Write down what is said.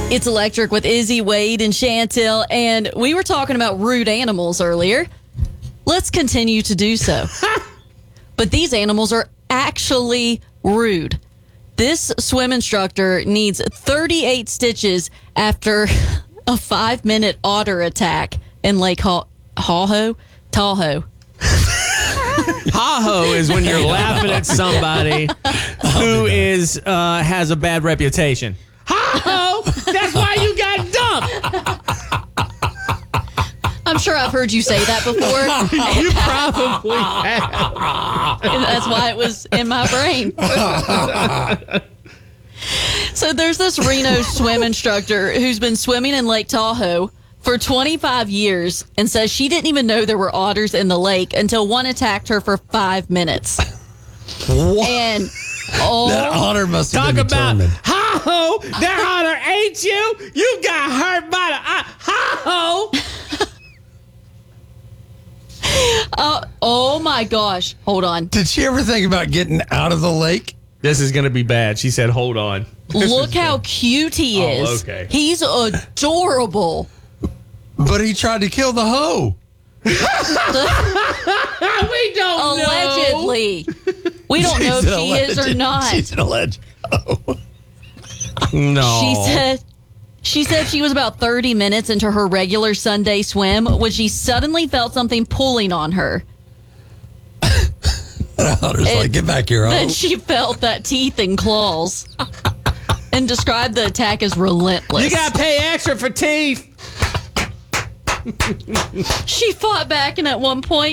It's Electric with Izzy, Wade, and Chantel, and we were talking about rude animals earlier. Let's continue to do so. But these animals are actually rude. This swim instructor needs 38 stitches after a 5-minute otter attack in Lake Tahoe. Tahoe is when you're laughing at somebody who has a bad reputation. Tahoe, that's why you got dumped. I'm sure I've heard you say that before. You probably have. And that's why it was in my brain. So there's this Reno swim instructor who's been swimming in Lake Tahoe for 25 years and says she didn't even know there were otters in the lake until one attacked her for 5 minutes. What? And That otter must have Talk been about determined. Tahoe, that otter ate you. You got hurt by the Tahoe. oh my gosh, hold on. Did she ever think about getting out of the lake? This is going to be bad. She said, hold on. Look how cute he is. Oh, okay. He's adorable. But he tried to kill the hoe. We don't know. Allegedly. We don't know if she is or not. She's an alleged hoe. No. She said she was about 30 minutes into her regular Sunday swim when she suddenly felt something pulling on her. The otter's like, get back here, hoe. Then she felt that teeth and claws and described the attack as relentless. You got to pay extra for teeth. She fought back, and at one point